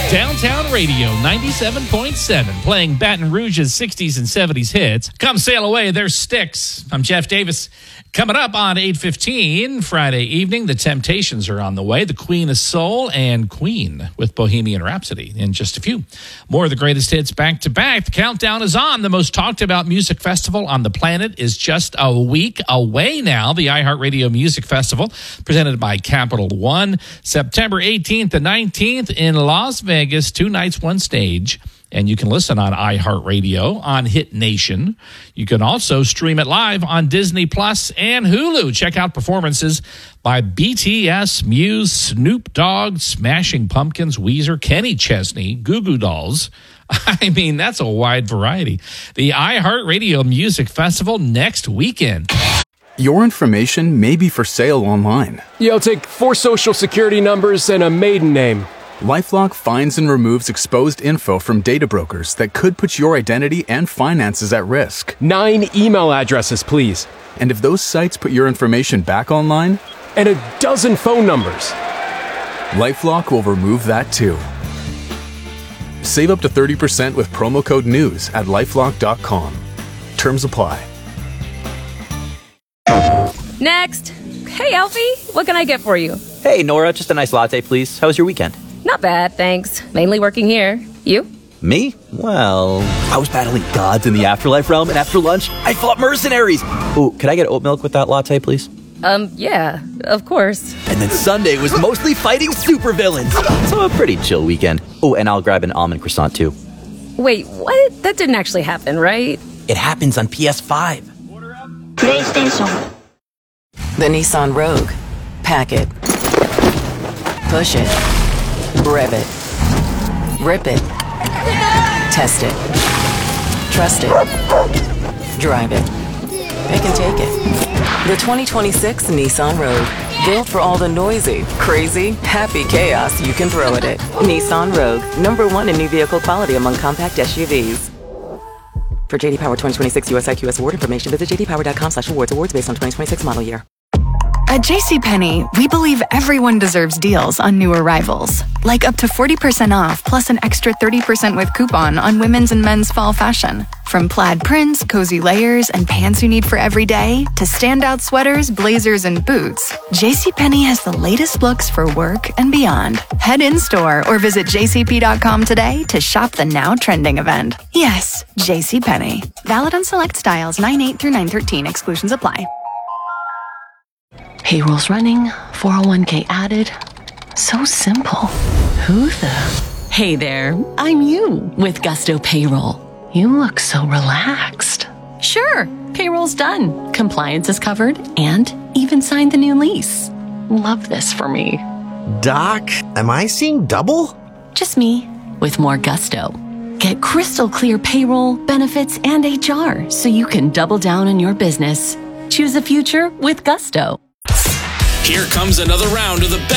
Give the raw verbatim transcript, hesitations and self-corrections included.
Downtown Radio ninety-seven point seven, playing Baton Rouge's sixties and seventies hits. Come sail away, there's Styx. I'm Jeff Davis. Coming up on eight fifteen Friday evening, the Temptations are on the way. The Queen of Soul and Queen with Bohemian Rhapsody in just a few. More of the greatest hits back to back. The countdown is on. The most talked about music festival on the planet is just a week away now. The iHeartRadio Music Festival, presented by Capital One, September eighteenth and nineteenth in Las Vegas. Two nights, one stage. And you can listen on iHeartRadio, on Hit Nation. You can also stream it live on Disney Plus and Hulu. Check out performances by B T S, Muse, Snoop Dogg, Smashing Pumpkins, Weezer, Kenny Chesney, Goo Goo Dolls. I mean, that's a wide variety. The iHeartRadio Music Festival next weekend. Your information may be for sale online. Yeah, I'll take four social security numbers and a maiden name. LifeLock finds and removes exposed info from data brokers that could put your identity and finances at risk. Nine email addresses, please. And if those sites put your information back online? And a dozen phone numbers. LifeLock will remove that too. Save up to thirty percent with promo code NEWS at lifelock dot com. Terms apply. Next. Hey, Alfie. What can I get for you? Hey, Nora. Just a nice latte, please. How was your weekend? Not bad, thanks. Mainly working here. You? Me? Well, I was battling gods in the afterlife realm, and after lunch, I fought mercenaries. Oh, could I get oat milk with that latte, please? Um, yeah, of course. And then Sunday was mostly fighting supervillains. So a pretty chill weekend. Oh, and I'll grab an almond croissant, too. Wait, what? That didn't actually happen, right? It happens on P S five. PlayStation. The Nissan Rogue. Pack it. Push it. Rev it. Rip it. Test it. Trust it. Drive it. Pick and take it. The twenty twenty-six Nissan Rogue. Built for all the noisy, crazy, happy chaos you can throw at it. Nissan Rogue. Number one in new vehicle quality among compact S U Vs. For J D Power twenty twenty-six U S I Q S award information, visit j d power dot com slash awards. Awards based on twenty twenty-six model year. At JCPenney, we believe everyone deserves deals on new arrivals. Like up to forty percent off, plus an extra thirty percent with coupon on women's and men's fall fashion. From plaid prints, cozy layers, and pants you need for every day, to standout sweaters, blazers, and boots, JCPenney has the latest looks for work and beyond. Head in-store or visit j c p dot com today to shop the now trending event. Yes, JCPenney. Valid on select styles nine eight through nine thirteen. Exclusions apply. Payroll's running, four oh one k added. So simple. Who the? Hey there, I'm you with Gusto Payroll. You look so relaxed. Sure, payroll's done. Compliance is covered and even signed the new lease. Love this for me. Doc, am I seeing double? Just me with more gusto. Get crystal clear payroll, benefits, and H R so you can double down on your business. Choose a future with Gusto. Here comes another round of the best